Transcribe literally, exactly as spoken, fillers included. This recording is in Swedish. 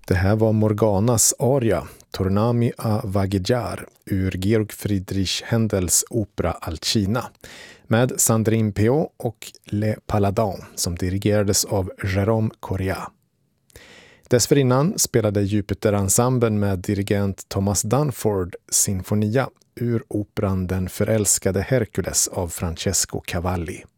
Det här var Morganas aria, Tornami a Vagheggiar, ur Georg Friedrich Händels opera Alcina, med Sandrine Peau och Le Paladin som dirigerades av Jérôme Correa. Dessförinnan spelade Jupiter-ensemblen med dirigent Thomas Dunford sinfonia ur operan Den förälskade Herkules av Francesco Cavalli.